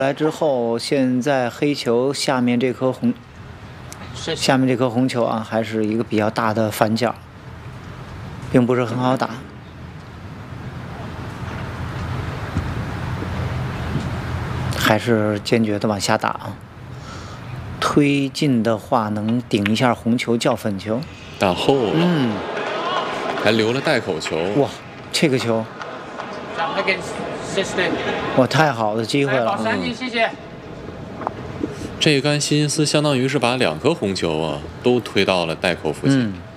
来之后，现在黑球下面这颗红球啊，还是一个比较大的反角，并不是很好打。还是坚决的往下打啊！推进的话，能顶一下红球叫粉球， 打后了，还留了带口球。 哇，这个球，哇，太好的机会了！ 谢谢。 这杆希金斯相当于是把2颗红球啊都推到了带口附近。